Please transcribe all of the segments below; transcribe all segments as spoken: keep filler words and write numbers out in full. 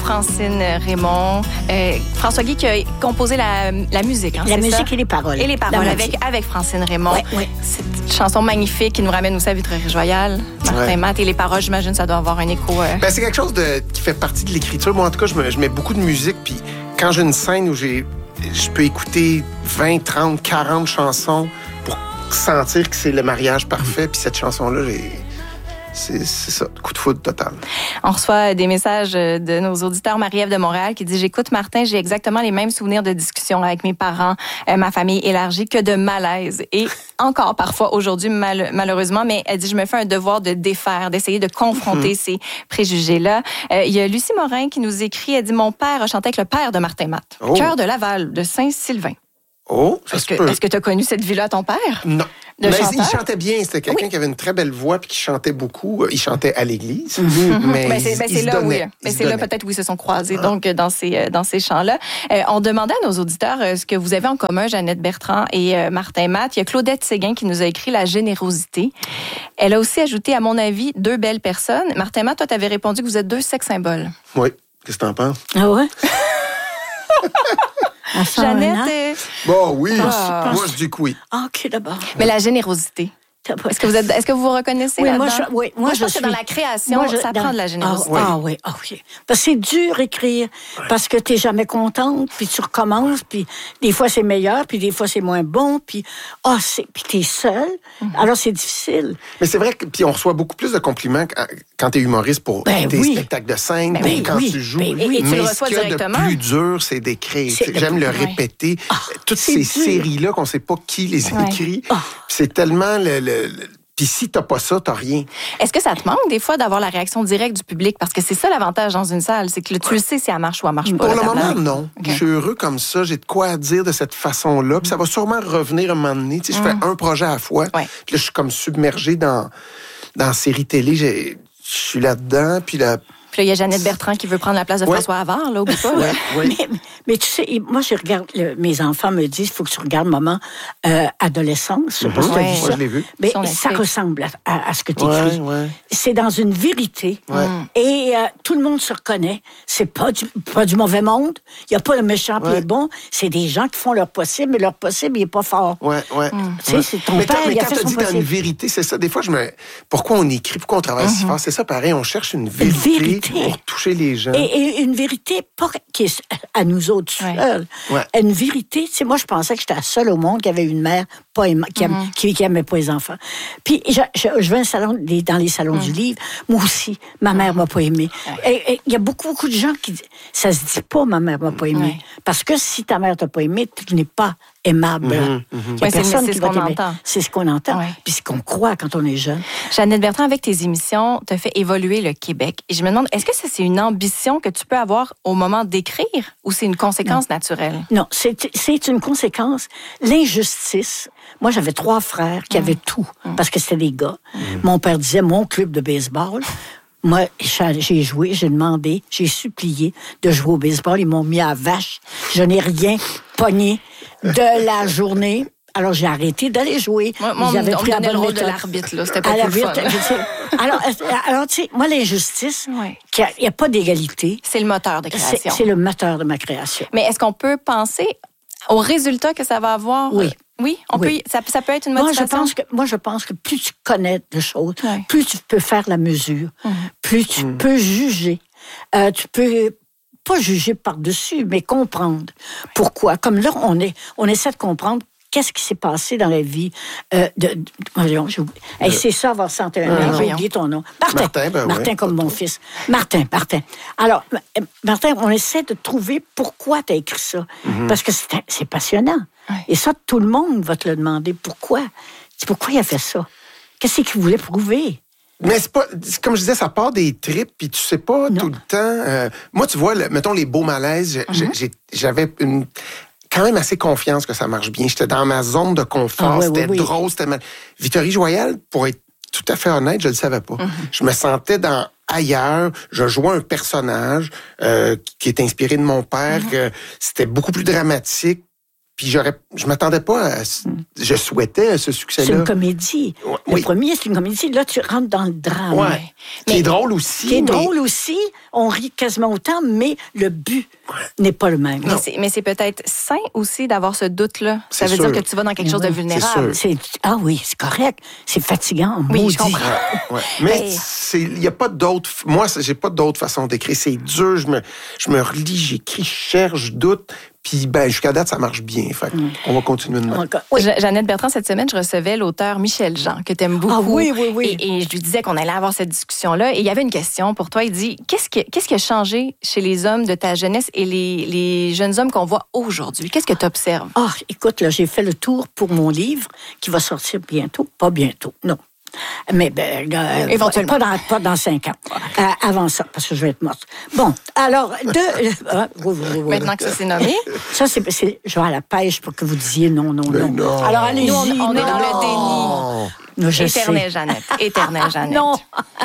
Francine Raymond. Euh, François Guy qui a composé la, la musique. Hein, la musique ça? et les paroles. Et les paroles avec, avec Francine Raymond. Ouais, ouais. C'est une chanson magnifique qui nous ramène aussi à Vitrerie-Royale. Martin ouais. Matt et les paroles, j'imagine, ça doit avoir un écho. Euh... Ben, c'est quelque chose de, qui fait partie de l'écriture. Moi, en tout cas, je, me, je mets beaucoup de musique. Puis quand j'ai une scène où j'ai, je peux écouter vingt, trente, quarante chansons pour sentir que c'est le mariage parfait. Puis cette chanson-là, j'ai... C'est, c'est ça, coup de foudre total. On reçoit des messages de nos auditeurs. Marie-Ève de Montréal qui dit « J'écoute Martin, j'ai exactement les mêmes souvenirs de discussion avec mes parents, euh, ma famille élargie, que de malaise. Et encore parfois aujourd'hui, mal, malheureusement, mais elle dit « Je me fais un devoir de défaire, d'essayer de confronter mm-hmm. ces préjugés-là. Euh, » Il y a Lucie Morin qui nous écrit, elle dit « Mon père a chanté avec le père de Martin Matt, oh. Cœur de Laval, de Saint-Sylvain. » Oh, ça est-ce se que, peut. Est-ce que tu as connu cette vie-là à ton père? Non. De mais chanteur? il chantait bien. C'était quelqu'un oui. qui avait une très belle voix puis qui chantait beaucoup. Il chantait à l'église. Mm-hmm. Mais ben c'est, ben c'est là, oui. Mais c'est donnait. là peut-être où ils se sont croisés, ah. donc dans ces, dans ces chants-là. Euh, on demandait à nos auditeurs euh, ce que vous avez en commun, Jeannette Bertrand et euh, Martin Matt. Il y a Claudette Séguin qui nous a écrit la générosité. Elle a aussi ajouté, à mon avis, deux belles personnes. Martin Matt, toi, tu avais répondu que vous êtes deux sex symboles. Oui. Qu'est-ce que t'en penses? Ah ouais? Jeannette. Euh... Bon, oui. Ah, moi, je dis que oui. Ah, OK, d'abord. Mais la générosité. Est-ce que vous êtes, est-ce que vous vous reconnaissez oui, là-dedans? Moi, je, oui, moi, moi, je, je pense suis... que dans la création, moi, je, ça dans... prend de la générosité. Ah oui, ah, oui. oui. Parce que c'est dur écrire, parce que t'es jamais contente, puis tu recommences, puis des fois c'est meilleur, puis des fois c'est moins bon, puis ah, c'est, puis t'es seule. Mm-hmm. Alors c'est difficile. Mais c'est vrai que puis on reçoit beaucoup plus de compliments quand t'es humoriste pour ben tes oui. spectacles de scène, ben pour quand oui. tu joues. Ben oui. Et tu mais le reçois ce qu'il y a de plus dur, c'est d'écrire. C'est J'aime le, le répéter. Ah, Toutes ces dur. séries-là qu'on sait pas qui les ouais. écrit, ah. c'est tellement le, le, le puis si t'as pas ça, t'as rien. Est-ce que ça te manque des fois d'avoir la réaction directe du public? Parce que c'est ça l'avantage dans une salle, c'est que tu le sais si elle marche ou elle marche pas. Pour le moment, non. Okay. Je suis heureux comme ça. J'ai de quoi dire de cette façon-là. Puis ça va sûrement revenir un moment donné. Tu sais, je fais mm. un projet à la fois. Ouais. Puis là, je suis comme submergé dans, dans la série télé. Je suis là-dedans. Puis là... Puis là, il y a Jeannette Bertrand qui veut prendre la place de ouais. François Havard, là, oublie pas. Ouais, ouais. mais, mais tu sais, moi, je regarde, le, mes enfants me disent, il faut que tu regardes Maman euh, Adolescence. Je sais pas si tu as vu ça. Ouais, je l'ai vu. Mais ça ressemble à, à, à ce que tu écris. Ouais, ouais. C'est dans une vérité. Ouais. Et euh, tout le monde se reconnaît. C'est pas du, pas du mauvais monde. Il n'y a pas le méchant et ouais. le bon. C'est des gens qui font leur possible, mais leur possible, il n'est pas fort. Ouais, ouais. Mm. Tu sais, c'est ton mais père, mais il a quand fait tu son dis possible. dans une vérité, c'est ça. Des fois, je me... Pourquoi on écrit, pourquoi on travaille mm-hmm. si fort? C'est ça, pareil. On cherche une vérité, une vérité. pour toucher les gens. Et, et une vérité pas qui est à nous autres seuls. Ouais. Ouais. Une vérité, tu sais, moi, je pensais que j'étais la seule au monde qui avait une mère pas aima, qui, aime, mm-hmm. qui, qui aimait pas les enfants. Puis, je, je, je vais un salon, dans les salons mm-hmm. du livre. Moi aussi, ma mère m'a pas aimée. Il y a beaucoup, beaucoup de gens qui disent, ça se dit pas, ma mère m'a pas aimée. Ouais. Parce que si ta mère t'a pas aimée, tu n'es pas aimable. Mm-hmm. Mm-hmm. Il y a ouais, personne c'est, c'est qui ce va qu'on t'aimer. entend. C'est ce qu'on entend. Ouais. Puis ce qu'on croit quand on est jeune. Jeannette Bertrand, avec tes émissions, t'as fait évoluer le Québec. Et je me demande, est-ce que ça, c'est une ambition que tu peux avoir au moment d'écrire ou c'est une conséquence non. naturelle? Non, c'est, c'est une conséquence. L'injustice. Moi, j'avais trois frères qui mmh. avaient tout, mmh. parce que c'était des gars. Mmh. Mon père disait, mon club de baseball. Moi, j'ai joué, j'ai demandé, j'ai supplié de jouer au baseball. Ils m'ont mis à vache. Je n'ai rien pogné de la journée. Alors, j'ai arrêté d'aller jouer. Moi, moi on, on pris me donnait le rôle méthode. De l'arbitre, là. C'était pas plus fun. alors, alors tu sais, moi, l'injustice, il ouais. n'y a, a pas d'égalité. C'est le moteur de création. C'est, c'est le moteur de ma création. Mais est-ce qu'on peut penser au résultat que ça va avoir? Oui. Oui, on oui. Peut, ça, ça peut être une motivation. Moi, je pense que, moi, je pense que plus tu connais de choses, ouais. plus tu peux faire la mesure, mmh. plus tu mmh. peux juger. Euh, tu peux pas juger par-dessus, mais comprendre. Pourquoi? Comme là, on, est, on essaie de comprendre qu'est-ce qui s'est passé dans la vie euh, de... de voyons, j'ai oublié. Hey, c'est ça, avoir cent et un ans. J'ai oublié ton nom. Martin. Martin, ben Martin ouais. comme mon fils. Martin, Martin. Alors, Martin, on essaie de trouver pourquoi tu as écrit ça. Mm-hmm. Parce que c'est, c'est passionnant. Ouais. Et ça, tout le monde va te le demander. Pourquoi? C'est pourquoi il a fait ça? Qu'est-ce qu'il voulait prouver? Mais c'est pas, c'est comme je disais, ça part des tripes, puis tu sais pas non. tout le temps. Euh, moi, tu vois, le, mettons les beaux malaises, mm-hmm. j'ai, j'avais une... quand même assez confiance que ça marche bien. J'étais dans ma zone de confort, ah, oui, c'était oui, oui. drôle, c'était mal. Vitrerie-Royale, pour être tout à fait honnête, je le savais pas. Mm-hmm. Je me sentais dans ailleurs, je jouais un personnage euh, qui est inspiré de mon père, mm-hmm. que c'était beaucoup plus dramatique. Puis j'aurais, je m'attendais pas à, je souhaitais à ce succès-là. C'est une comédie. Ouais, le oui. premier, c'est une comédie. Là, tu rentres dans le drame. Ouais. Ouais. Qui Mais- est drôle aussi. Qui est mais- drôle aussi. On rit quasiment autant, mais le but n'est pas le même. Mais c'est, mais c'est peut-être sain aussi d'avoir ce doute-là. Ça C'est veut sûr. dire que tu vas dans quelque chose de Oui, vulnérable. c'est C'est, ah oui, c'est correct. C'est fatigant. Oui, maudit. je comprends. Ouais. Mais Hey. c'est, il y a pas d'autre. Moi, c'est- j'ai pas d'autre façon d'écrire. C'est dur. Je me, je me relis, j'écris, je cherche, je doute. Puis ben jusqu'à date, ça marche bien. Fait que on va continuer de même. Encore- oui. Ja- Jeannette Bertrand, cette semaine, je recevais l'auteur Michel Jean, que tu aimes beaucoup. Ah oui, oui, oui. Et, et je lui disais qu'on allait avoir cette discussion-là. Et il y avait une question pour toi. Il dit, qu'est-ce qui, qu'est-ce qui a changé chez les hommes de ta jeunesse et les, les jeunes hommes qu'on voit aujourd'hui? Qu'est-ce que tu observes? Ah, écoute, là, j'ai fait le tour pour mon livre qui va sortir bientôt. Pas bientôt, non. Mais ben, euh, Éventuellement. Pas dans, pas dans cinq ans. Euh, avant ça, parce que je vais être morte. Bon, alors, de... euh, oui, oui, oui, oui. Maintenant que ça s'est nommé. Ça, c'est, c'est... Je vais à la pêche pour que vous disiez non, non, non. Mais non. Alors, allez-y. Nous, on, on est non. dans le Oh. Non, je Éternel, sais. Jeannette. Éternel, Jeannette. Non.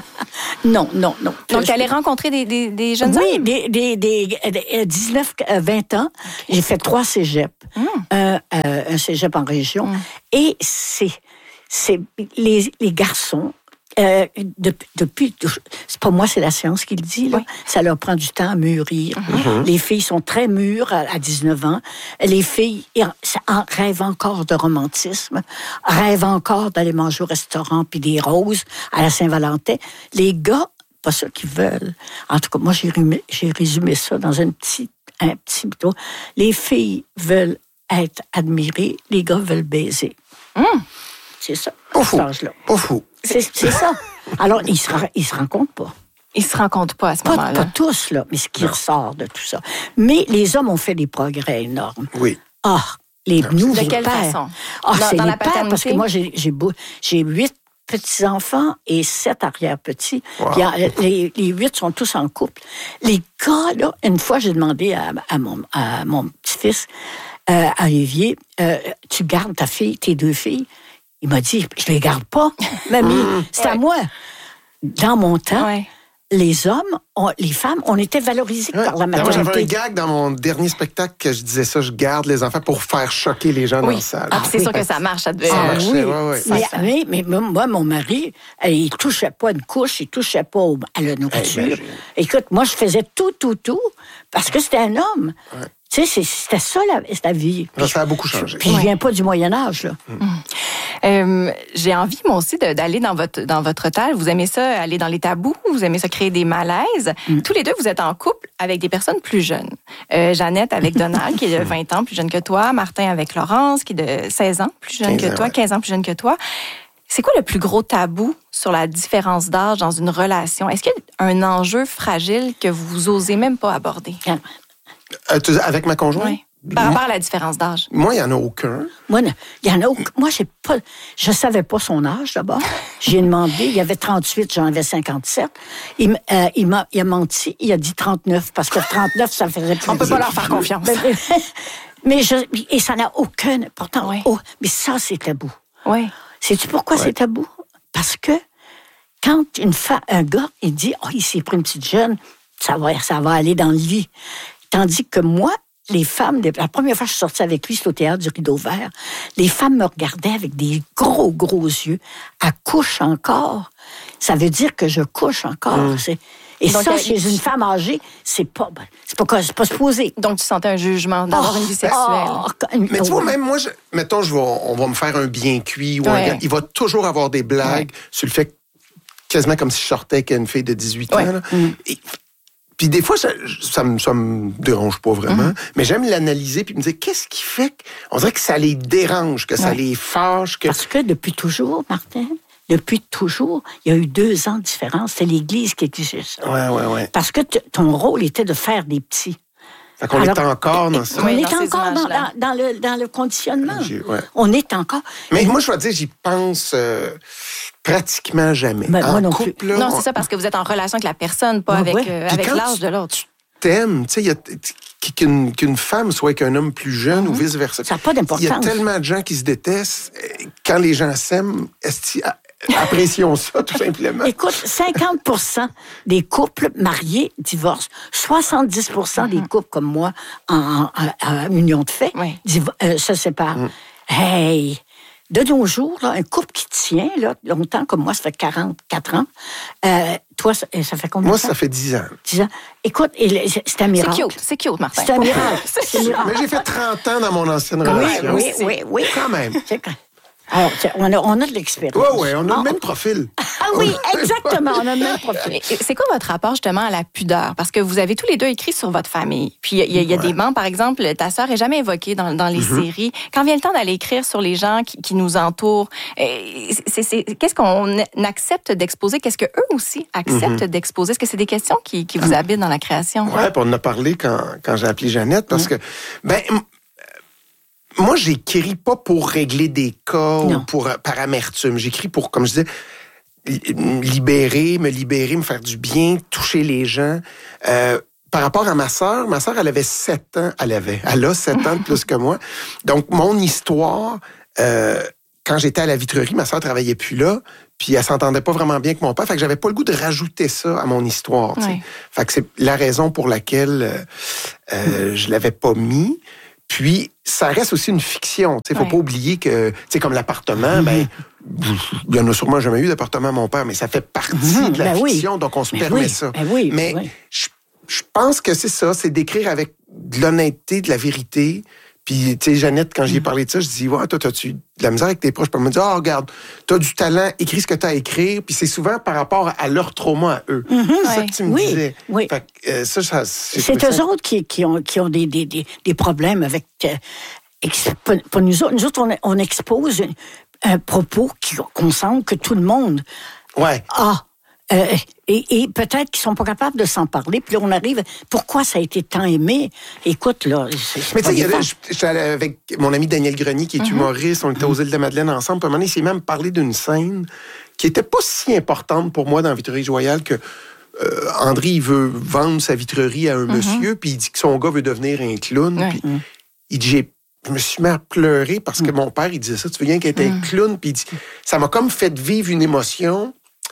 non, non, non. Donc, Je- tu allais rencontrer des, des, des jeunes Oui, hommes? des, des, des, des dix-neuf à vingt ans. J'ai fait trois cégeps. Un, euh, un cégep en région. Et c'est, c'est les, les garçons, euh, depuis, depuis, c'est pas moi, c'est la science qui le dit, là. Oui. Ça leur prend du temps à mûrir. Les filles sont très mûres à, à dix-neuf ans. Les filles en, en, rêvent encore de romantisme, rêvent encore d'aller manger au restaurant puis des roses à la Saint-Valentin. Les gars, pas ça qu'ils veulent. En tout cas, moi, j'ai résumé, j'ai résumé ça dans un petit, un petit bouton. Les filles veulent être admirées, les gars veulent baiser. Hum. C'est ça, Pas à fou. cet âge-là. Pas fou. C'est, c'est ça. Alors, ils se, ils se rencontrent pas. Ils se rencontrent pas à ce Pas, moment-là. pas tous, là, mais ce qui ressort de tout ça. Mais les hommes ont fait des progrès énormes. Oui. Ah, les nouveaux De quelle pères. façon? Ah, Dans- c'est dans les la pères, parce paternité? que moi, j'ai, j'ai, beau- j'ai huit petits-enfants et sept arrière-petits. Wow. Puis, euh, les, les huit sont tous en couple. Les gars, là, une fois, j'ai demandé à, à, mon, à mon petit-fils, euh, à Olivier, euh, tu gardes ta fille, tes deux filles? Il m'a dit, je les garde pas, mamie, c'est à Ouais. moi. Dans mon temps, Ouais. les hommes, on- les femmes, on était valorisés Ouais. par la Moi, j'avais un maternité. gag dans mon dernier spectacle que je disais ça, je garde les enfants pour faire choquer les gens dans Oui. la salle. Ah, puis c'est oui. sûr que ça marche. Ça devait... Ça Ah marchait, oui, ouais, ouais. mais, Ça, ça- mais, mais moi, mon mari, euh, il touchait pas une couche, il touchait pas au- à la nourriture. imagine. Écoute, moi, je faisais tout, tout, tout, parce que c'était un homme. Tu sais, c'est- c'était ça, la, la vie. Puis, Ça a beaucoup changé. puis je viens pas du Moyen-Âge, là. Euh, j'ai envie, moi aussi, de- d'aller dans votre, dans votre table. Vous aimez ça, aller dans les tabous, vous aimez ça, créer des malaises. Tous les deux, vous êtes en couple avec des personnes plus jeunes. Euh, Jeannette avec Donald, qui est de vingt ans plus jeune que toi. Martin avec Laurence, qui est de seize ans plus jeune quinze que ans, toi, ouais. quinze ans plus jeune que toi. C'est quoi le plus gros tabou sur la différence d'âge dans une relation? Est-ce qu'il y a un enjeu fragile que vous osez même pas aborder? Euh, tu- avec ma conjointe? Oui. Par rapport à la différence d'âge. Moi, il n'y en a aucun. Moi, non, il y en a aucun- Moi, j'ai pas. Je savais pas son âge d'abord. J'ai demandé. Il y avait trente-huit, j'en avais cinquante-sept. Il, m- euh, il m'a, il a menti. Il a dit trente-neuf parce que trente-neuf, ça faisait plus. On peut pas leur faire confiance. Mais, mais je, et ça n'a aucun. Pourtant, Oui. oh, mais ça, c'est tabou. Oui. Sais-tu pourquoi c'est tabou? Parce que quand une fa- un gars, il dit, oh, il s'est pris une petite jeune, ça va, ça va aller dans le lit. Tandis que moi, les femmes, la première fois que je suis sortie avec lui, c'était au théâtre du Rideau Vert, les femmes me regardaient avec des gros, gros yeux. Elle couche encore. Ça veut dire que je couche encore. Mmh. C'est- Et Donc, ça, euh, chez une femme âgée, c'est pas, c'est pas, c'est pas supposé. Donc, tu sentais un jugement d'avoir une vie sexuelle. Oh, Mais tu vois, oh, même moi, je, mettons, je vais, on va me faire un bien cuit. Ou un Ouais. gars, il va toujours avoir des blagues sur le fait, quasiment comme si je sortais avec une fille de dix-huit Ouais. ans. Là. Et- puis des fois, ça, ça, me, ça me dérange pas vraiment, mais j'aime l'analyser puis me dire, qu'est-ce qui fait qu'on dirait que ça les dérange, que ça Ouais. les fâche, que... Parce que depuis toujours, Martin, depuis toujours, il y a eu deux ans de différence. C'est l'Église qui exigeait ça. Ouais, ouais, ouais. Parce que t- ton rôle était de faire des petits. Fait qu'on Alors, est encore dans ça. On Oui, est dans ces encore dans, images-là. dans- dans le, dans le conditionnement. J'ai- ouais. On est encore... Mais moi, je vais te dire, j'y pense euh, pratiquement jamais. Ben, moi en non plus. couple, là, Non, on- c'est ça, parce que vous êtes en relation avec la personne, pas Ouais, avec, ouais. euh, Puis avec quand l'âge tu- de l'autre. t'aimes, tu sais, il y a qu'une qu'une femme soit avec un homme plus jeune ou vice-versa. Ça n'a pas d'importance. Il y a tellement de gens qui se détestent. Euh, Quand les gens s'aiment, est-ce apprécions ça, tout simplement. Écoute, cinquante pour cent des couples mariés divorcent. soixante-dix pour cent mm-hmm. des couples comme moi, en, en, en union de fait, oui. div- euh, se séparent. Mm. Hey! De nos jours, là, un couple qui tient là, longtemps, comme moi, ça fait quarante-quatre ans. Euh, toi, ça, ça fait combien de temps? Moi, ça fait dix ans. dix ans. Écoute, c'est un miracle. C'est cute, c'est cute, Martin. C'est un miracle. C'est un miracle. Mais j'ai fait trente ans dans mon ancienne oui, relation. Oui, oui, oui. Quand même. Alors, on a, on a de l'expérience. Oui, oui, on a oh. le même profil. Ah oui, exactement, on a le même profil. C'est quoi votre rapport justement à la pudeur? Parce que vous avez tous les deux écrit sur votre famille. Puis il y a, y a ouais. des membres, par exemple, ta sœur n'est jamais évoquée dans, dans les mm-hmm. séries. Quand vient le temps d'aller écrire sur les gens qui, qui nous entourent, c'est, c'est, qu'est-ce qu'on accepte d'exposer? Qu'est-ce qu'eux aussi acceptent mm-hmm. d'exposer? Est-ce que c'est des questions qui, qui vous habitent dans la création? Oui, puis on en a parlé quand, quand j'ai appelé Jeannette, parce mm-hmm. que, ben, moi, j'écris pas pour régler des cas non. ou pour, par amertume. J'écris pour, comme je disais, libérer, me libérer, me faire du bien, toucher les gens. Euh, par rapport à ma sœur, ma sœur, elle avait sept ans. Elle avait. Elle a sept ans de plus que moi. Donc, mon histoire, euh, quand j'étais à la vitrerie, ma sœur travaillait plus là, puis elle s'entendait pas vraiment bien avec mon père. Fait que j'avais pas le goût de rajouter ça à mon histoire. Oui. Fait que c'est la raison pour laquelle euh, euh, je l'avais pas mis. Puis, ça reste aussi une fiction. Il ne faut ouais. pas oublier que, tu sais, comme l'appartement, ben, il y en a sûrement jamais eu d'appartement à mon père, mais ça fait partie mmh, de la ben fiction, oui. donc on se ben permet oui. ça. Ben oui, mais oui. je, je pense que c'est ça, c'est d'écrire avec de l'honnêteté, de la vérité. Puis, tu sais, Jeannette, quand mmh. j'y ai parlé de ça, je dis, ouais, toi, t'as-tu de la misère avec tes proches? Puis elle me dit, ah, oh, regarde, t'as du talent, écris ce que t'as à écrire. Puis c'est souvent par rapport à leur trauma à eux. Mmh, c'est ouais. ça que tu me oui, disais. Oui. Fait que, euh, ça, ça, c'est c'est eux ça. autres qui, qui ont, qui ont des, des, des, des problèmes avec... Euh, pour nous autres, nous autres on, on expose un, un propos qui, qu'on sent que tout le monde ouais. a. Euh, et, et peut-être qu'ils sont pas capables de s'en parler. Puis là, on arrive... Pourquoi ça a été tant aimé? Écoute, là... C'est, c'est mais tu sais, j'étais allé avec mon ami Daniel Grenier, qui est mm-hmm. humoriste. On était aux îles de Madeleine ensemble. Puis à un moment donné, il s'est même parlé d'une scène qui était pas si importante pour moi dans Vitrerie Joyal que... Euh, André, il veut vendre sa vitrerie à un mm-hmm. monsieur, puis il dit que son gars veut devenir un clown. Ouais. Puis mm. il dit, j'ai Je me suis mis à pleurer parce que mm. mon père, il disait ça. Tu veux bien qu'il était mm. un clown? Puis il dit, ça m'a comme fait vivre une émotion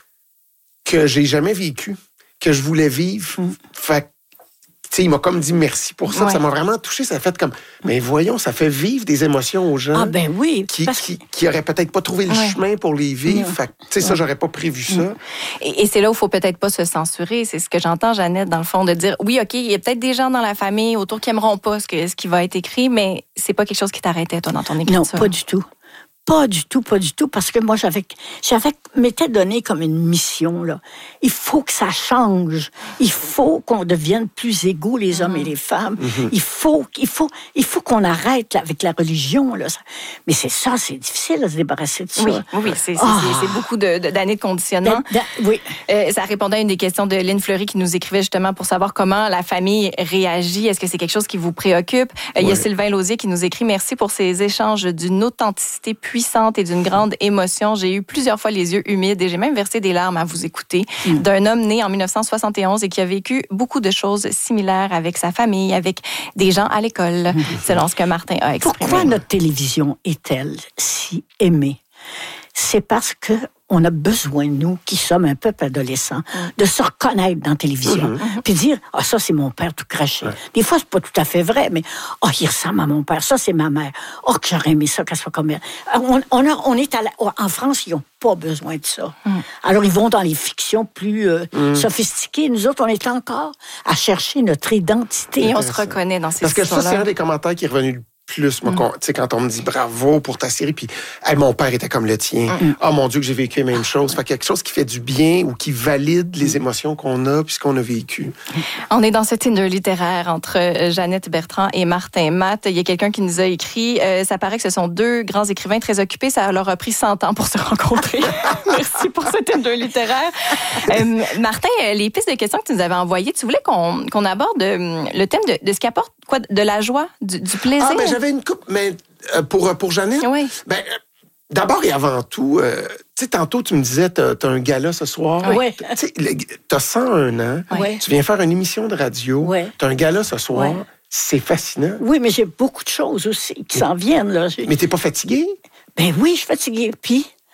que j'ai jamais vécue, que je voulais vivre. Mm. Fait que, tu sais, il m'a comme dit merci pour ça. Ouais. Ça m'a vraiment touché. Ça a fait comme, mais voyons, ça fait vivre des émotions aux gens. Ah ben oui. Qui, parce... qui, qui auraient peut-être pas trouvé le ouais. chemin pour les vivre. Ouais. Fait que, tu sais, ça, j'aurais pas prévu ça. Mm. Et, et c'est là où il faut peut-être pas se censurer. C'est ce que j'entends, Jeannette, dans le fond, de dire, oui, OK, il y a peut-être des gens dans la famille autour qui aimeront pas ce, que, ce qui va être écrit, mais c'est pas quelque chose qui t'arrêtait, toi, dans ton écriture. Non, pas du tout. Pas du tout, pas du tout, parce que moi, j'avais, j'avais m'étais donné comme une mission, là. Il faut que ça change. Il faut qu'on devienne plus égaux, les hommes mmh. et les femmes. Mmh. Il faut, il faut, il faut qu'on arrête là, avec la religion, là. Mais c'est ça, c'est difficile de se débarrasser de ça. Oui, oui, c'est, c'est, oh. c'est, c'est beaucoup de, de, d'années de conditionnement. Da, da, oui. Euh, ça répondait à une des questions de Lynn Fleury qui nous écrivait justement pour savoir comment la famille réagit. Est-ce que c'est quelque chose qui vous préoccupe? Euh, ouais. Il y a Sylvain Lausier qui nous écrit « Merci pour ces échanges d'une authenticité puissante puissante et d'une grande émotion. J'ai eu plusieurs fois les yeux humides et j'ai même versé des larmes à vous écouter. Mmh. D'un homme né en dix-neuf cent soixante et onze et qui a vécu beaucoup de choses similaires avec sa famille, avec des gens à l'école, mmh. selon ce que Martin a exprimé. Pourquoi notre télévision est-elle si aimée? C'est parce que on a besoin, nous, qui sommes un peuple adolescent, mmh. de se reconnaître dans la télévision. Mmh. Puis dire, ah, oh, ça, c'est mon père tout craché. Ouais. Des fois, c'est pas tout à fait vrai, mais, oh, il ressemble à mon père. Ça, c'est ma mère. Oh, que j'aurais aimé ça, qu'elle soit comme elle. On, on, a, on est à la, en France, ils n'ont pas besoin de ça. Mmh. Alors, ils vont dans les fictions plus euh, mmh. sophistiquées. Nous autres, on est encore à chercher notre identité. Et on se reconnaît dans ces Parce que ça, c'est un des commentaires qui est revenu plus, moi, mm. tu sais, quand on me dit bravo pour ta série, puis hey, mon père était comme le tien. Ah, mm. oh, mon Dieu, que j'ai vécu la même chose. Fait quelque chose qui fait du bien ou qui valide les émotions qu'on a puis ce qu'on a vécu. On est dans ce Tinder littéraire entre Jeannette Bertrand et Martin Matt. Il y a quelqu'un qui nous a écrit, euh, ça paraît que ce sont deux grands écrivains très occupés. Ça leur a pris cent ans pour se rencontrer. Merci pour ce Tinder littéraire. Euh, Martin, les pistes de questions que tu nous avais envoyées, tu voulais qu'on, qu'on aborde le thème de, de ce qui apporte quoi, de la joie, du, du plaisir. Ah, ben, j'avais une coupe, mais euh, pour, pour Jeannette, oui. ben, d'abord et avant tout, euh, tu sais, tantôt, tu me disais, t'as, t'as un gala ce soir. Oui. Tu sais, t'as cent un ans, oui. tu viens faire une émission de radio, oui. t'as un gala ce soir, oui. c'est fascinant. Oui, mais j'ai beaucoup de choses aussi qui s'en viennent, là. Mais t'es pas fatiguée? Ben oui, je suis fatiguée. Puis,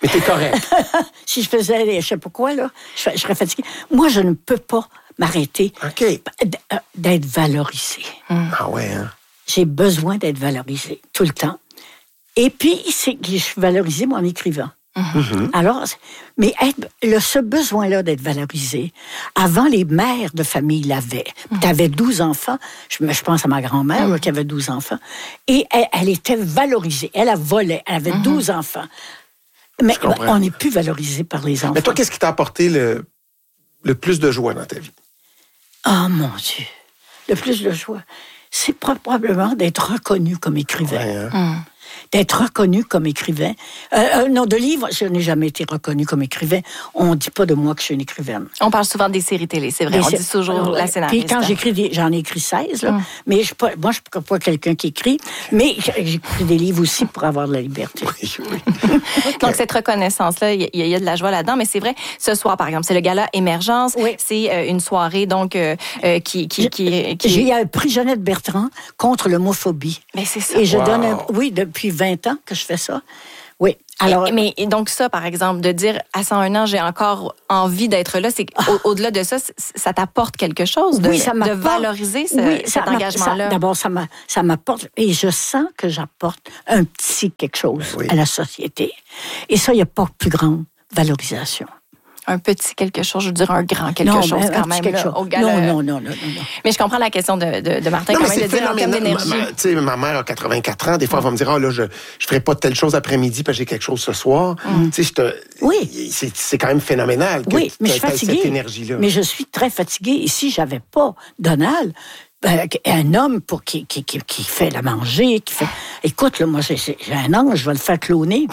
Mais t'es correct. Si je faisais, je sais pas quoi, là, je, je serais fatiguée. Moi, je ne peux pas m'arrêter OK. d'être valorisée. Mm. Ah ouais, hein? J'ai besoin d'être valorisée tout le temps. Et puis, c'est que je suis valorisée, moi, en écrivant. Mm-hmm. Alors, mais être, le, ce besoin-là d'être valorisé, avant, les mères de famille l'avaient. Mm-hmm. Tu avais douze enfants, je, je pense à ma grand-mère mm-hmm. là, qui avait douze enfants, et elle, elle était valorisée. Elle, elle volait, elle avait mm-hmm. douze enfants. Mais on n'est plus valorisé par les enfants. Mais toi, qu'est-ce qui t'a apporté le, le plus de joie dans ta vie? Oh mon Dieu! Le plus de joie, c'est probablement d'être reconnu comme écrivain. Ouais, hein? mm. D'être reconnu comme écrivain. Euh, non, de livres, je n'ai jamais été reconnu comme écrivain. On ne dit pas de moi que je suis une écrivaine. On parle souvent des séries télé, c'est vrai. Des on sé... dit toujours Alors, la scénariste. Puis quand j'écris, des... j'en ai écrit seize, là. Mm. Mais je, moi, je ne suis pas quelqu'un qui écrit, mais j'écris des livres aussi pour avoir de la liberté. Oui, oui. Donc, cette reconnaissance-là, il y, y a de la joie là-dedans. Mais c'est vrai, ce soir, par exemple, c'est le gala Émergence. Oui. C'est euh, une soirée, donc, euh, qui... qui, qui, qui... J'ai un prix Jeannette Bertrand contre l'homophobie. Mais c'est ça. Et je wow. donne un... Oui, depuis vingt ans que je fais ça. Oui. Alors, et, mais et donc ça, par exemple, de dire à cent un ans, j'ai encore envie d'être là, c'est ah. au, au-delà de ça, ça t'apporte quelque chose de, oui, ça de valoriser ce, oui, cet engagement-là. Ça, d'abord, ça, m'a, ça m'apporte, et je sens que j'apporte un petit quelque chose oui. à la société. Et ça, il n'y a pas plus grande valorisation. Un petit quelque chose, je veux dire un grand quelque non, chose quand même. Là, chose. Au gala. Non, non, non, non, non. Mais je comprends la question de, de, de Martin non, quand même de dire en termes d'énergie. Ma, ma, tu sais, ma mère a quatre-vingt-quatre ans. Des fois, elle va me dire, ah, oh, là, je ne ferai pas telle chose après-midi parce que j'ai quelque chose ce soir. Mm. Tu sais, je te... Oui. C'est, c'est quand même phénoménal que oui, mais je suis fatiguée. Cette énergie-là. Mais je suis très fatiguée. Et si je n'avais pas Donald, ben, un homme pour qui, qui, qui, qui fait la manger, qui fait... Écoute, là, moi, j'ai, j'ai un ange, je vais le faire cloner.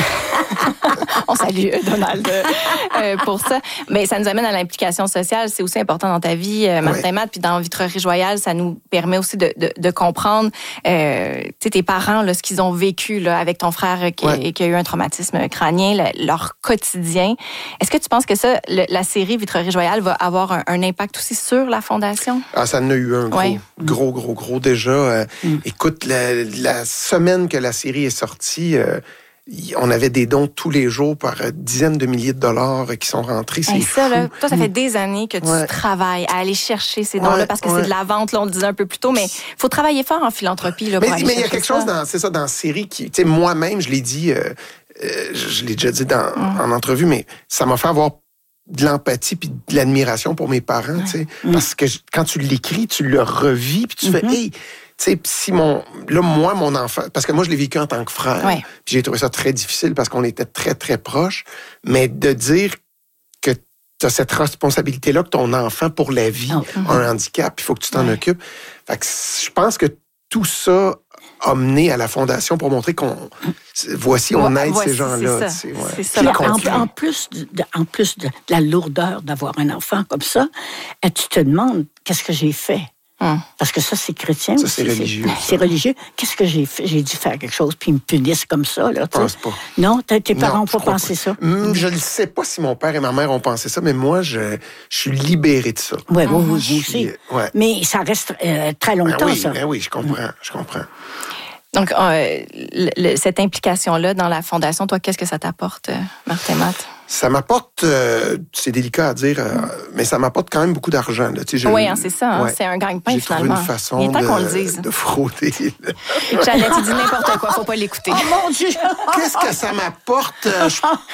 On salue Donald euh, pour ça. Mais ça nous amène à l'implication sociale. C'est aussi important dans ta vie, euh, Martin ouais. Matt. Puis dans Vitrerie Joyale, ça nous permet aussi de, de, de comprendre euh, tes parents, là, ce qu'ils ont vécu là, avec ton frère qui, ouais. qui a eu un traumatisme crânien, le, leur quotidien. Est-ce que tu penses que ça, le, la série Vitrerie Joyale va avoir un, un impact aussi sur la Fondation? Ah, ça en a eu un gros, ouais. gros, gros, gros déjà. Euh, mm. Écoute, la, la semaine que la série est sortie... Euh, on avait des dons tous les jours par dizaines de milliers de dollars qui sont rentrés. C'est ça, là, toi, ça fait des années que tu ouais. travailles à aller chercher ces dons-là ouais, parce que ouais. c'est de la vente, là, on le disait un peu plus tôt, mais il faut travailler fort en philanthropie. Là, mais pour aller mais il y a quelque ça. chose dans, c'est ça, dans la série qui, tu sais, moi-même, je l'ai dit, euh, euh, je l'ai déjà dit dans, mm. en entrevue, mais ça m'a fait avoir de l'empathie puis de l'admiration pour mes parents, tu sais, mm. parce que quand tu l'écris, tu le revis puis tu mm-hmm. fais, hey, tu sais, si mon... Là, moi, mon enfant... Parce que moi, je l'ai vécu en tant que frère. Ouais. Puis j'ai trouvé ça très difficile parce qu'on était très, très proches. Mais de dire que tu as cette responsabilité-là, que ton enfant, pour la vie, oh. a un handicap, il faut que tu t'en ouais. occupes. Fait que je pense que tout ça a mené à la Fondation pour montrer qu'on... Voici, on aide ouais, ces gens-là. C'est ça. Ouais. C'est ça. En, en plus, de, en plus de la lourdeur d'avoir un enfant comme ça, tu te demandes, qu'est-ce que j'ai fait? Hum. Parce que ça, c'est chrétien. Ça, c'est religieux. C'est, c'est religieux. Qu'est-ce que j'ai fait? J'ai dû faire quelque chose, puis ils me punissent comme ça. Là, je pense pas. Non, tes parents n'ont pas pensé ça? Je ne sais pas si mon père et ma mère ont pensé ça, mais moi, je, je suis libéré de ça. Oui, oui, oui, vous aussi. Ouais. Mais ça reste euh, très longtemps, ben oui, ça. Ben oui, je comprends, je comprends. Donc, euh, le, cette implication-là dans la Fondation, toi, qu'est-ce que ça t'apporte, Martin Matt? Ça m'apporte, euh, c'est délicat à dire, euh, mais ça m'apporte quand même beaucoup d'argent. Là. Tu sais, oui, hein, c'est ça. Hein, ouais. C'est un gagne-pain, finalement. J'ai une façon Il est temps de, qu'on le dise. de frauder. J'allais te dire n'importe quoi, faut pas l'écouter. Oh mon Dieu! Qu'est-ce que ça m'apporte? Euh,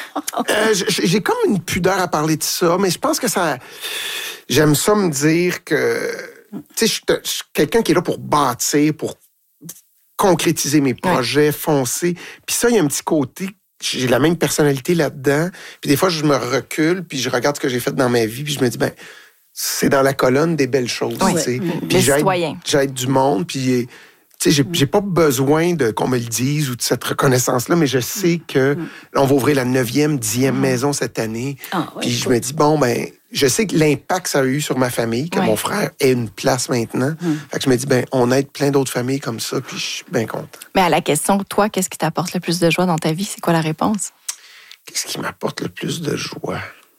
euh, j'ai comme une pudeur à parler de ça, mais je pense que ça... J'aime ça me dire que... Tu sais, je suis quelqu'un qui est là pour bâtir, pour concrétiser mes projets, ouais. foncer. Puis ça, il y a un petit côté... J'ai la même personnalité là-dedans. Puis des fois, je me recule, puis je regarde ce que j'ai fait dans ma vie, puis je me dis, ben, c'est dans la colonne des belles choses. Oui. Tu sais. Mmh. Puis j'aide, j'aide du monde, puis tu sais, j'ai, mmh. j'ai pas besoin de qu'on me le dise ou de cette reconnaissance-là, mais je sais que mmh. là, on va ouvrir la neuvième, dixième mmh. maison cette année. Ah, ouais, puis je me dis, bon, ben, je sais que l'impact que ça a eu sur ma famille, que ouais. mon frère ait une place maintenant. Mmh. Fait que je me dis, ben, on aide plein d'autres familles comme ça, puis je suis bien content. Mais à la question, toi, qu'est-ce qui t'apporte le plus de joie dans ta vie? C'est quoi la réponse? Qu'est-ce qui m'apporte le plus de joie?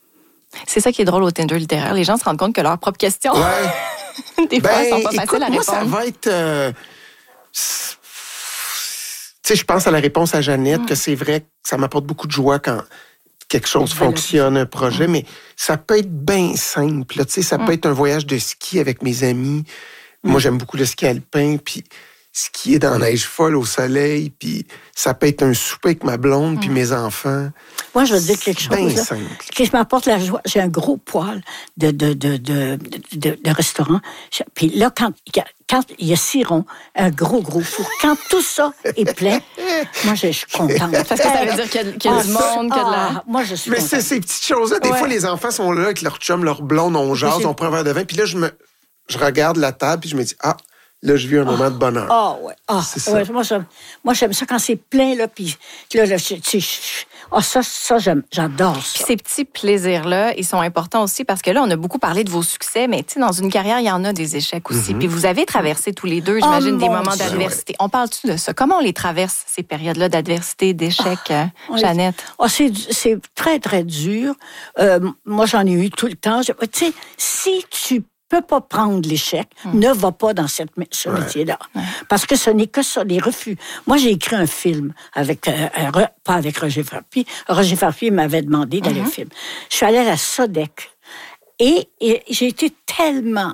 C'est ça qui est drôle au Tinder littéraire. Les gens se rendent compte que leurs propres questions, ouais. des fois, ben, sont pas écoute, faciles à moi, répondre. Ça va être... Euh... Tu sais, je pense à la réponse à Jeannette, mmh. que c'est vrai que ça m'apporte beaucoup de joie quand quelque chose fonctionne, un projet, mmh. mais ça peut être bien simple. Tu sais, ça mmh. peut être un voyage de ski avec mes amis. Mmh. Moi, j'aime beaucoup le ski alpin, puis skier dans la neige folle au soleil, puis ça peut être un souper avec ma blonde, mmh. puis mes enfants. Moi, je veux dire quelque chose. Là, qui m'apporte la joie. J'ai un gros poêle de, de, de, de, de, de restaurant. Puis là, quand, quand il y a Ciron, un gros, gros four, quand tout ça est plein, moi, je suis contente. Parce que ça veut dire qu'il y a, qu'il y a ah, du monde, qu'il y a de la... Ah, moi, je suis Mais contente. c'est ces petites choses-là. Des ouais. fois, les enfants sont là avec leur chum, leur blonde, on jase, on prend un verre de vin, puis là, je me, je regarde la table, puis je me dis, ah, là, je vis un moment oh. de bonheur. Ah, oh, ouais. Ah, c'est ça. Ouais, moi, j'aime, moi, j'aime ça quand c'est plein, là, puis là, là, tu sais, ah, ça, ça j'aime, j'adore ça. Puis ces petits plaisirs-là, ils sont importants aussi parce que là, on a beaucoup parlé de vos succès, mais tu sais, dans une carrière, il y en a des échecs aussi. Mm-hmm. Puis vous avez traversé tous les deux, j'imagine, oh, des moments Dieu. d'adversité. Ouais. On parle-tu de ça? Comment on les traverse, ces périodes-là d'adversité, d'échecs, ah, euh, Jeannette? Ah, c'est, c'est très, très dur. Euh, moi, j'en ai eu tout le temps. Tu sais, si tu peux pas prendre l'échec, mmh. ne va pas dans cette, ce ouais. métier-là. Ouais. Parce que ce n'est que ça, les refus. Moi, j'ai écrit un film, avec euh, un, pas avec Roger Farpy. Roger Farpy m'avait demandé d'aller mmh. au film. Je suis allée à la Sodec et, et j'ai été tellement...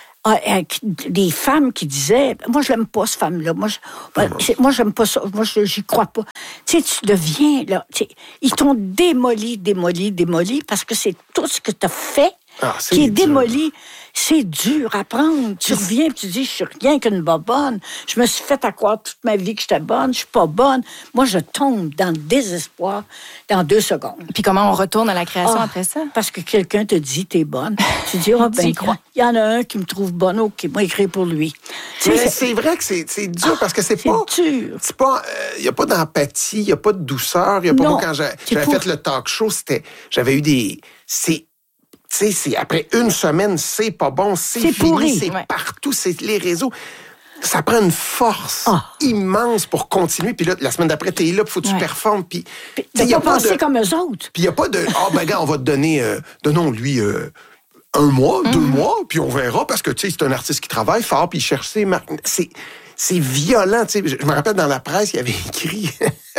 Avec des femmes qui disaient, moi, je l'aime pas, cette femme-là. Moi, je, mmh. moi, j'aime pas ça. Moi, je, j'y crois pas. Tu sais, tu deviens, là, ils t'ont démoli, démoli, démoli, parce que c'est tout ce que tu as fait ah, qui est dur. démoli. C'est dur à prendre. Tu reviens et tu dis, je suis rien qu'une bobonne. Je me suis fait à croire toute ma vie que j'étais bonne. Je suis pas bonne. Moi, je tombe dans le désespoir dans deux secondes. Puis comment on retourne à la création ah, après ça? Parce que quelqu'un te dit, t'es bonne. Tu dis, oh, ben, il y en a un qui me trouve bonne, oh, qui m'a écrit pour lui. Mais c'est, c'est vrai que c'est, c'est dur parce que c'est, c'est pas... dur. C'est pas... Il euh, n'y a pas d'empathie, il n'y a pas de douceur. Y a pas non, moi, quand j'ai, j'avais pour... fait le talk show, c'était... J'avais eu des... C'est... Tu sais, c'est après une semaine, c'est pas bon, c'est, c'est fini, pourri. c'est ouais. partout, c'est les réseaux. Ça prend une force oh. immense pour continuer. Puis là, la semaine d'après, t'es là, il faut que tu ouais. performes. Puis t'as pas pensé de... comme eux autres. Puis il n'y a pas de, ah, oh, ben, gars, on va te donner, euh, donnons-lui euh, un mois, mm-hmm. deux mois, puis on verra, parce que, tu sais, c'est un artiste qui travaille fort, puis il cherche ses marques. C'est, c'est violent, tu sais. Je me rappelle, dans la presse, il y avait écrit,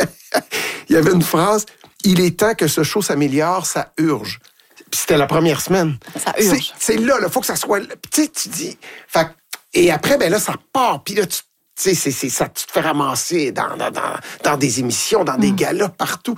il y avait une phrase, il est temps que ce show s'améliore, ça urge. Puis c'était la première semaine. Ça urge. C'est, c'est là, il faut que ça soit... Tu sais, tu dis... Fait, et après, ben là, ça part. Puis là, tu sais, c'est, c'est, ça, tu te fais ramasser dans, dans, dans, dans des émissions, dans des mm. galas, partout.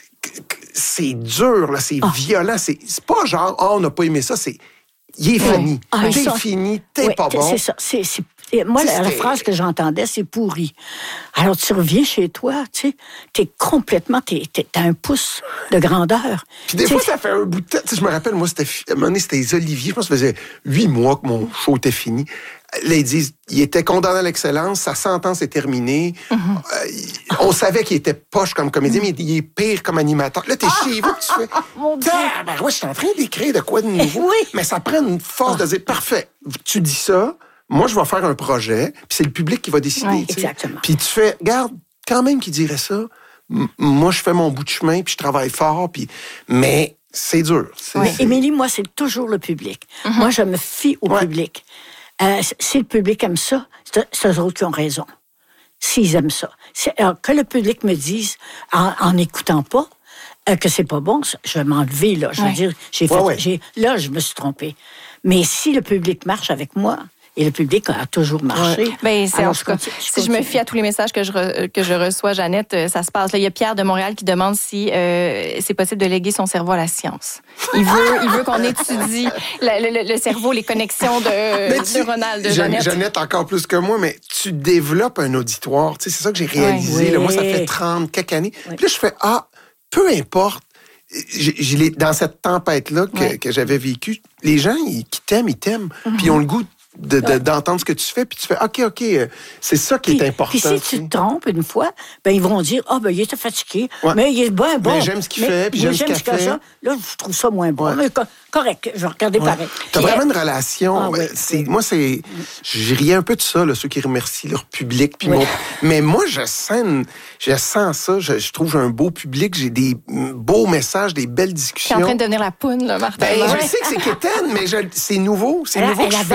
C'est dur, là, c'est oh. violent. C'est, c'est pas genre, oh, on n'a pas aimé ça, c'est... Il est ouais. fini. Ah, t'es ça... fini, t'es ouais, pas bon. C'est ça. C'est, c'est... Moi, la, la phrase que j'entendais, c'est pourri. Alors, tu reviens chez toi, tu sais, t'es complètement, t'es, t'es, t'as un pouce de grandeur. Puis des t'sais, fois, ça fait un bout de temps. Tu sais, je me rappelle, moi, c'était, à un moment donné, c'était les Oliviers. Je pense que ça faisait huit mois que mon show était fini. Là, ils disent, il était condamné à l'excellence, sa sentence est terminée. Mm-hmm. Euh, il, on savait qu'il était poche comme comédien, mm-hmm. mais il est pire comme animateur. Là, t'es chez vous, tu fais... Mon Dieu! Ben, ouais, je suis en train d'écrire de quoi de nouveau. Oui. Mais ça prend une force oh. de dire, parfait, tu dis ça, moi, je vais faire un projet, puis c'est le public qui va décider. Oui, exactement. Puis tu fais, regarde, quand même qu'il dirait ça, m- moi, je fais mon bout de chemin, puis je travaille fort, puis... Mais c'est dur. C'est, oui, c'est... Émilie, moi, c'est toujours le public. Mm-hmm. Moi, je me fie au ouais. public. Euh, si le public aime ça, c'est, c'est eux autres qui ont raison. S'ils aiment ça. C'est, alors, que le public me dise, en n'écoutant pas, euh, que c'est pas bon, je vais m'enlever, là. Je veux ouais. dire, j'ai fait, ouais, ouais. J'ai, là, je me suis trompée. Mais si le public marche avec moi... Et le public a toujours marché. Ouais. Ben, c'est, en tout cas, si je me fie à tous les messages que je, re, que je reçois, Jeannette, ça se passe. Là, il y a Pierre de Montréal qui demande si euh, c'est possible de léguer son cerveau à la science. Il veut, il veut qu'on étudie le, le, le cerveau, les connexions de neuronales de Jeannette. Jeannette, encore plus que moi, mais tu développes un auditoire. Tu sais, c'est ça que j'ai réalisé. Ouais. Là, moi, ça fait trente quelques années. Ouais. Puis là, je fais, ah, peu importe. J'ai, j'ai, dans cette tempête-là que, ouais. que j'avais vécue, les gens ils, qui t'aiment, ils t'aiment. Mm-hmm. Puis ils ont le goût De, de, d'entendre ce que tu fais, puis tu fais, OK, OK, c'est ça qui puis, est important. Puis si tu te trompes une fois, ben ils vont dire, ah, oh, ben il était fatigué, ouais. mais il est bon, bon. Mais j'aime ce qu'il mais, fait, puis j'aime, j'aime ce qu'il fait. Ça. Là, je trouve ça moins bon. Ouais. Mais correct, je vais regarder ouais. pareil. Tu as vraiment une relation. Ah, ouais. c'est, moi, c'est. Je riais un peu de ça, là, ceux qui remercient leur public. Puis oui. mon... Mais moi, je sens, je sens ça. Je, je trouve un beau public. J'ai des beaux messages, des belles discussions. Tu es en train de devenir la poune, là, Martin. Ben, je sais que c'est quétaine, mais je... c'est nouveau. C'est elle, nouveau. Elle avait fais... raison.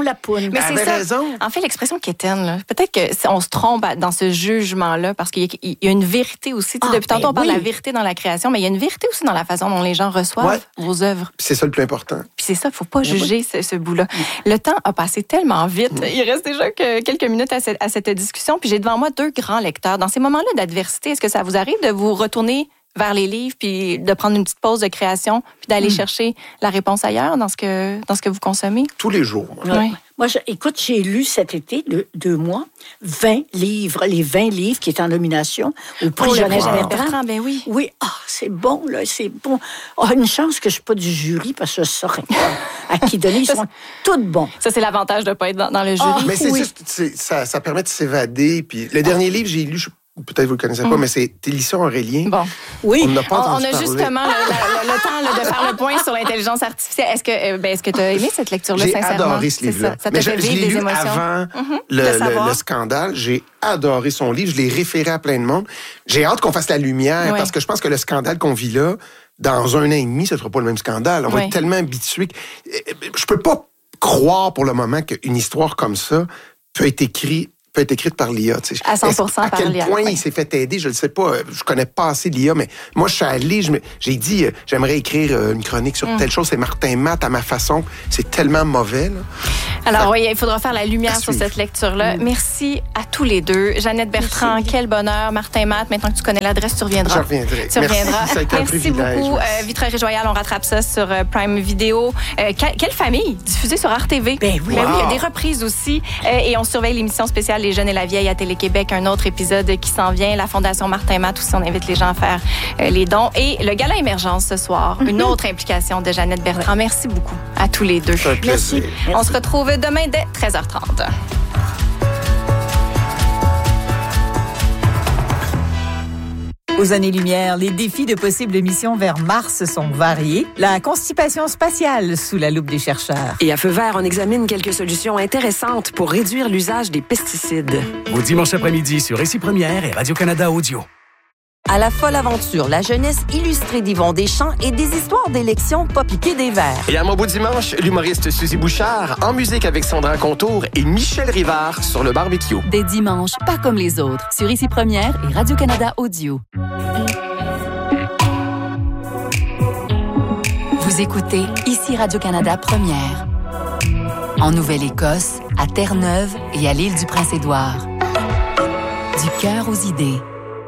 la poune. Mais Elle c'est avait ça. raison. En fait, l'expression quétaine, là, peut-être qu'on se trompe dans ce jugement-là parce qu'il y a, il y a une vérité aussi. Tu sais, Ah, depuis tantôt, ben on parle oui. de la vérité dans la création, mais il y a une vérité aussi dans la façon dont les gens reçoivent Ouais. vos œuvres. Puis c'est ça le plus important. Puis c'est ça, il ne faut pas juger ce, ce bout-là. Le temps a passé tellement vite. Il reste déjà que quelques minutes à cette, à cette discussion. Puis j'ai devant moi deux grands lecteurs. Dans ces moments-là d'adversité, est-ce que ça vous arrive de vous retourner vers les livres, puis de prendre une petite pause de création, puis d'aller Mm. chercher la réponse ailleurs dans ce que, dans ce que vous consommez? Tous les jours. moi. Oui. Moi, je, écoute, j'ai lu cet été, de, deux mois, vingt livres, les vingt livres qui étaient en nomination au prix Pour le Jeunesse prix Jeannette Bertrand. Bertrand, ben oui. Oui, ah, c'est bon, là, c'est bon. Ah, une chance que je ne suis pas du jury, parce que je saurais pas à qui donner. Ils sont tous bons. Ça, c'est l'avantage de ne pas être dans, dans le jury. Ah, Mais c'est oui. juste, c'est- ça, ça permet de s'évader. Puis le dernier livre, j'ai lu, je- peut-être vous le connaissez pas, mais c'est Télisson Aurélien. Bon. Oui. On n'a pas On, entendu on a parler. justement le, le- le temps là, de faire le point sur l'intelligence artificielle. Est-ce que euh, ben, est-ce que tu as aimé cette lecture-là, J'ai sincèrement? adoré ce C'est livre-là. Ça, ça Mais t'a je, fait je vivre l'ai des lu émotions? avant Mhm, le, de le- savoir. le scandale. J'ai adoré son livre. Je l'ai référé à plein de monde. J'ai hâte qu'on fasse la lumière Ouais. parce que je pense que le scandale qu'on vit là, dans un an et demi, ce ne sera pas le même scandale. On va Ouais. être tellement habitués. que- Je peux pas croire pour le moment qu'une histoire comme ça peut être écrite peut être écrite par l'I A. Tu sais. À cent pour cent Est-ce- par À quel l'I A, point oui. il s'est fait aider, je ne sais pas. Je connais pas assez l'I A, mais moi, je suis allé, je me- j'ai dit, euh, j'aimerais écrire euh, une chronique sur Mm. telle chose. C'est Martin Matt à ma façon. C'est tellement mauvais. Là. Alors oui, il faudra faire la lumière À sur suivre. cette lecture-là. Merci à tous les deux. Jeannette Bertrand, Merci. quel bonheur. Martin Matt, maintenant que tu connais l'adresse, tu reviendras. Je reviendrai. Tu Merci, reviendras. ça a été un Merci privilège. beaucoup. Merci. Euh, Vitrerie Royale, on rattrape ça sur euh, Prime Video. Euh, que- quelle famille? Diffusée sur R T V. Ben oui. Ben oui, il y a Wow. des reprises aussi. Euh, et on surveille l'émission spéciale Les Jeunes et la Vieille à Télé-Québec, un autre épisode qui s'en vient. La Fondation Martin Matt aussi, on invite les gens à faire euh, les dons. Et le Gala Émergence ce soir, une autre implication de Jeannette Bertrand. Merci beaucoup à tous les deux. C'est un plaisir. Merci. On se retrouve demain dès treize heures trente. Aux années-lumière, les défis de possibles missions vers Mars sont variés. La constipation spatiale sous la loupe des chercheurs. Et à Feu vert, on examine quelques solutions intéressantes pour réduire l'usage des pesticides. Au dimanche après-midi sur Ici Première et Radio-Canada Audio. À la folle aventure, la jeunesse illustrée d'Yvon Deschamps et des histoires d'élections pas piquées des verres. Et à mon beau dimanche, l'humoriste Suzy Bouchard, en musique avec Sandra Contour et Michel Rivard sur le barbecue. Des dimanches, pas comme les autres, sur Ici Première et Radio-Canada Audio. Vous écoutez Ici Radio-Canada Première. En Nouvelle-Écosse, à Terre-Neuve et à l'île du Prince-Édouard. Du cœur aux idées.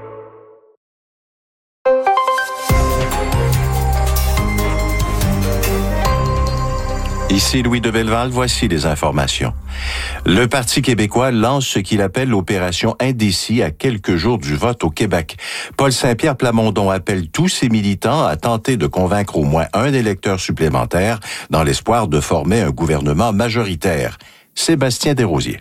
Ici Louis de Belleval, voici les informations. Le Parti québécois lance ce qu'il appelle l'opération Indécis à quelques jours du vote au Québec. Paul Saint-Pierre Plamondon appelle tous ses militants à tenter de convaincre au moins un électeur supplémentaire dans l'espoir de former un gouvernement majoritaire. Sébastien Desrosiers.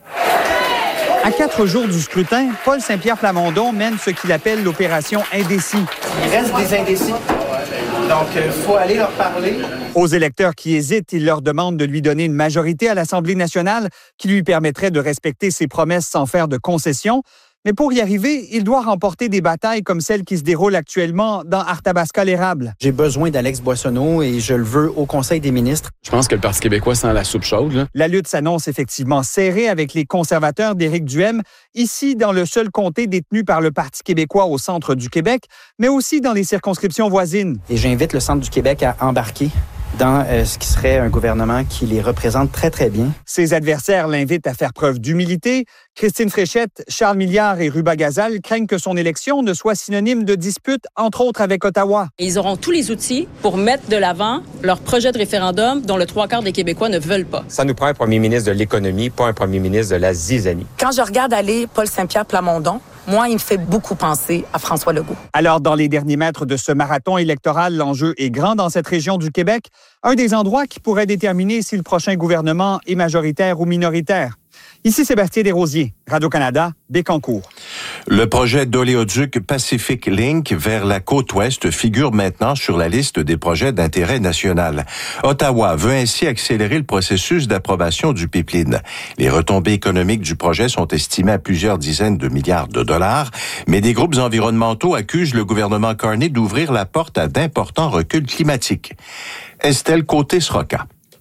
À quatre jours du scrutin, Paul Saint-Pierre Plamondon mène ce qu'il appelle l'opération Indécis. Il reste des indécis. Donc, il faut aller leur parler. Aux électeurs qui hésitent, il leur demande de lui donner une majorité à l'Assemblée nationale qui lui permettrait de respecter ses promesses sans faire de concessions. Mais pour y arriver, il doit remporter des batailles comme celle qui se déroule actuellement dans Arthabasca-l'Érable. J'ai besoin d'Alex Boissonneau et je le veux au Conseil des ministres. Je pense que le Parti québécois sent la soupe chaude. Là. La lutte s'annonce effectivement serrée avec les conservateurs d'Éric Duhaime, ici dans le seul comté détenu par le Parti québécois au centre du Québec, mais aussi dans les circonscriptions voisines. Et j'invite le centre du Québec à embarquer dans euh, ce qui serait un gouvernement qui les représente très, très bien. Ses adversaires l'invitent à faire preuve d'humilité. Christine Fréchette, Charles Milliard et Ruba Gazal craignent que son élection ne soit synonyme de dispute, entre autres avec Ottawa. Ils auront tous les outils pour mettre de l'avant leur projet de référendum dont le trois quarts des Québécois ne veulent pas. Ça nous prend un premier ministre de l'économie, pas un premier ministre de la zizanie. Quand je regarde aller Paul Saint-Pierre Plamondon, moi, il me fait beaucoup penser à François Legault. Alors, dans les derniers mètres de ce marathon électoral, l'enjeu est grand dans cette région du Québec, un des endroits qui pourrait déterminer si le prochain gouvernement est majoritaire ou minoritaire. Ici Sébastien Desrosiers, Radio-Canada, Bécancour. Le projet d'oléoduc Pacific Link vers la côte ouest figure maintenant sur la liste des projets d'intérêt national. Ottawa veut ainsi accélérer le processus d'approbation du pipeline. Les retombées économiques du projet sont estimées à plusieurs dizaines de milliards de dollars, mais des groupes environnementaux accusent le gouvernement Carney d'ouvrir la porte à d'importants reculs climatiques. Estelle Côté-Sroca.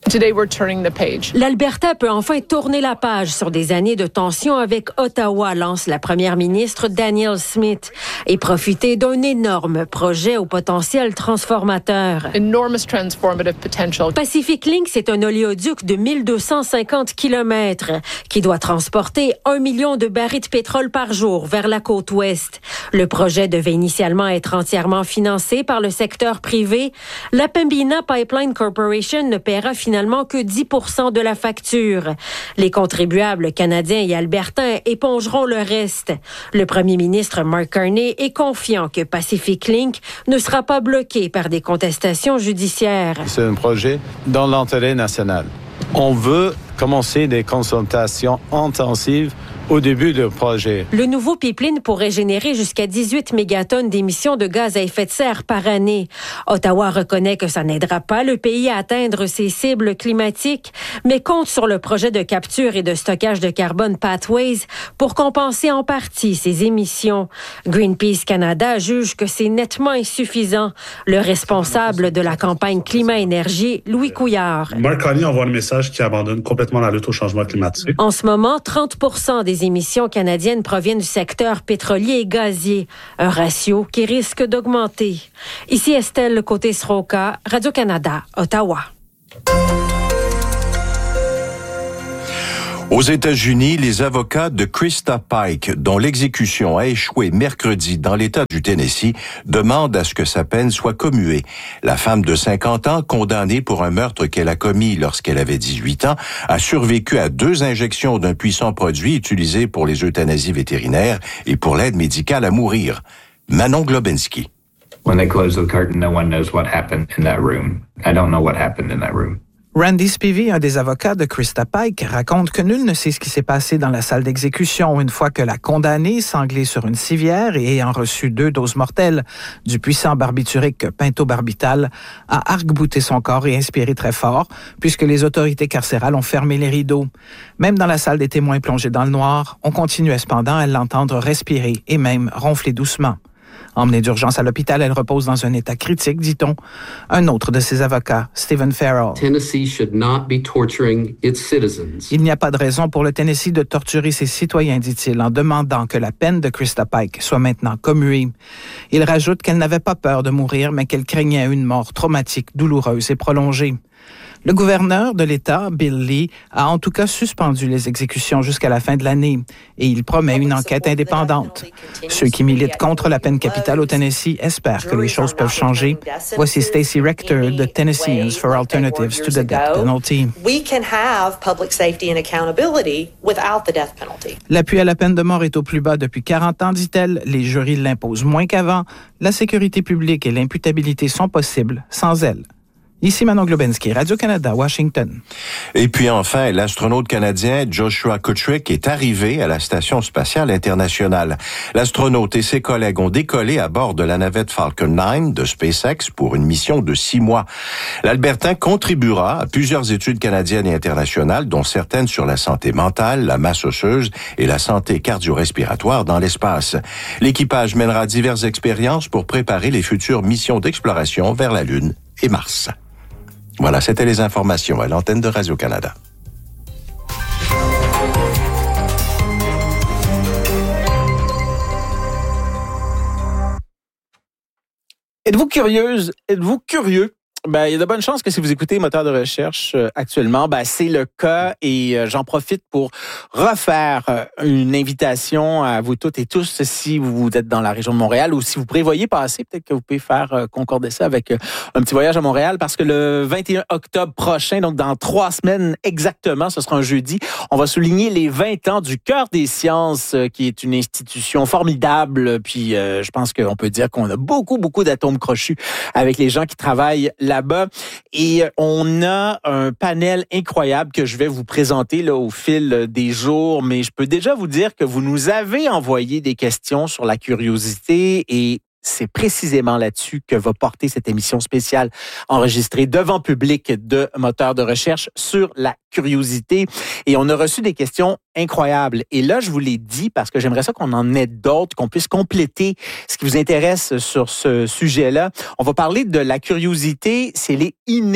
Today we're turning the page. L'Alberta peut enfin tourner la page sur des années de tension avec Ottawa, lance la première ministre Danielle Smith, et profiter d'un énorme projet au potentiel transformateur. Enormous transformative potential. Pacific Link, c'est un oléoduc de mille deux cent cinquante kilomètres qui doit transporter un million de barils de pétrole par jour vers la côte ouest. Le projet devait initialement être entièrement financé par le secteur privé. La Pembina Pipeline Corporation ne paiera finalement que dix pour cent de la facture. Les contribuables canadiens et albertains épongeront le reste. Le premier ministre Mark Carney est confiant que Pacific Link ne sera pas bloqué par des contestations judiciaires. C'est un projet dans l'intérêt national. On veut commencer des consultations intensives au début du projet. Le nouveau pipeline pourrait générer jusqu'à dix-huit mégatonnes d'émissions de gaz à effet de serre par année. Ottawa reconnaît que ça n'aidera pas le pays à atteindre ses cibles climatiques, mais compte sur le projet de capture et de stockage de carbone Pathways pour compenser en partie ses émissions. Greenpeace Canada juge que c'est nettement insuffisant. Le responsable de la campagne Climat-Énergie, Louis Couillard. Mark Carney envoie le message qui abandonne complètement la lutte au changement climatique. En ce moment, trente pour cent des émissions canadiennes proviennent du secteur pétrolier et gazier, un ratio qui risque d'augmenter. Ici Estelle Côté-Sroka, Radio-Canada, Ottawa. Aux États-Unis, les avocats de Krista Pike, dont l'exécution a échoué mercredi dans l'État du Tennessee, demandent à ce que sa peine soit commuée. La femme de cinquante ans, condamnée pour un meurtre qu'elle a commis lorsqu'elle avait dix-huit ans, a survécu à deux injections d'un puissant produit utilisé pour les euthanasies vétérinaires et pour l'aide médicale à mourir. Manon Globinski. When they close the curtain, no one knows what happened in that room. I don't know what happened in that room. Randy Spivey, un des avocats de Krista Pike, raconte que nul ne sait ce qui s'est passé dans la salle d'exécution une fois que la condamnée, sanglée sur une civière et ayant reçu deux doses mortelles du puissant barbiturique pentobarbital, a arc-bouté son corps et inspiré très fort, puisque les autorités carcérales ont fermé les rideaux. Même dans la salle des témoins plongés dans le noir, on continuait cependant à l'entendre respirer et même ronfler doucement. Emmenée d'urgence à l'hôpital, elle repose dans un état critique, dit-on. Un autre de ses avocats, Stephen Farrell. Tennessee should not be torturing its citizens. Il n'y a pas de raison pour le Tennessee de torturer ses citoyens, dit-il, en demandant que la peine de Krista Pike soit maintenant commuée. Il rajoute qu'elle n'avait pas peur de mourir, mais qu'elle craignait une mort traumatique, douloureuse et prolongée. Le gouverneur de l'État, Bill Lee, a en tout cas suspendu les exécutions jusqu'à la fin de l'année et il promet une enquête indépendante. Ceux qui militent contre la peine capitale au Tennessee espèrent que les choses peuvent changer. Voici Stacey Rector de Tennesseans for Alternatives to the Death Penalty. L'appui à la peine de mort est au plus bas depuis quarante ans, dit-elle. Les jurys l'imposent moins qu'avant. La sécurité publique et l'imputabilité sont possibles sans elle. Ici Manon Globinski, Radio-Canada, Washington. Et puis enfin, l'astronaute canadien Joshua Kutrick est arrivé à la Station spatiale internationale. L'astronaute et ses collègues ont décollé à bord de la navette Falcon neuf de SpaceX pour une mission de six mois. L'Albertain contribuera à plusieurs études canadiennes et internationales, dont certaines sur la santé mentale, la masse osseuse et la santé cardio-respiratoire dans l'espace. L'équipage mènera diverses expériences pour préparer les futures missions d'exploration vers la Lune et Mars. Voilà, c'était les informations à l'antenne de Radio-Canada. Êtes-vous curieuse? Êtes-vous curieux? Ben, il y a de bonnes chances que si vous écoutez Moteur de recherche euh, actuellement, ben, c'est le cas et euh, j'en profite pour refaire euh, une invitation à vous toutes et tous si vous êtes dans la région de Montréal ou si vous prévoyez passer, peut-être que vous pouvez faire euh, concorder ça avec euh, un petit voyage à Montréal parce que le vingt et un octobre prochain, donc dans trois semaines exactement, ce sera un jeudi, on va souligner les vingt ans du Cœur des sciences euh, qui est une institution formidable puis euh, je pense qu'on peut dire qu'on a beaucoup, beaucoup d'atomes crochus avec les gens qui travaillent là là-bas. Et on a un panel incroyable que je vais vous présenter là, au fil des jours. Mais je peux déjà vous dire que vous nous avez envoyé des questions sur la curiosité et c'est précisément là-dessus que va porter cette émission spéciale enregistrée devant public de Moteur de recherche sur la curiosité. Et on a reçu des questions incroyables. Et là, je vous l'ai dit parce que j'aimerais ça qu'on en ait d'autres, qu'on puisse compléter ce qui vous intéresse sur ce sujet-là. On va parler de la curiosité, c'est les innés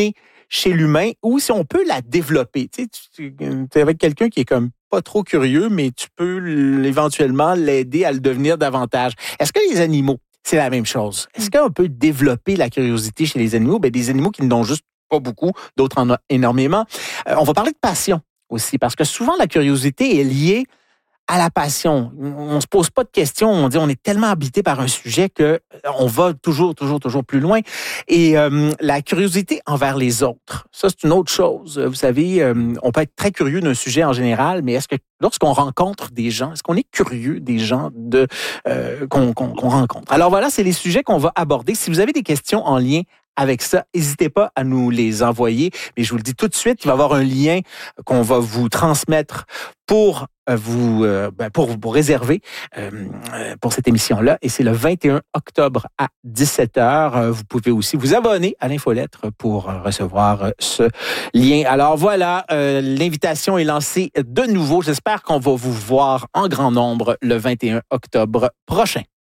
chez l'humain ou si on peut la développer. Tu sais, tu es avec quelqu'un qui est comme pas trop curieux, mais tu peux éventuellement l'aider à le devenir davantage. Est-ce que les animaux, c'est la même chose? Est-ce qu'on peut développer la curiosité chez les animaux? Ben, des animaux qui n'ont juste pas beaucoup, d'autres en ont énormément. Euh, on va parler de passion aussi, parce que souvent la curiosité est liée à la passion. On se pose pas de questions, on dit on est tellement habité par un sujet que on va toujours, toujours, toujours plus loin. Et euh, la curiosité envers les autres, ça c'est une autre chose. Vous savez, euh, on peut être très curieux d'un sujet en général, mais est-ce que lorsqu'on rencontre des gens, est-ce qu'on est curieux des gens de euh, qu'on, qu'on, qu'on rencontre? Alors voilà, c'est les sujets qu'on va aborder. Si vous avez des questions en lien avec ça, n'hésitez pas à nous les envoyer. Mais je vous le dis tout de suite, il va y avoir un lien qu'on va vous transmettre pour vous euh, ben pour pour réserver euh, pour cette émission-là. Et c'est le vingt et un octobre à dix-sept heures. Vous pouvez aussi vous abonner à l'infolettre pour recevoir ce lien. Alors voilà, euh, l'invitation est lancée de nouveau. J'espère qu'on va vous voir en grand nombre le vingt et un octobre prochain.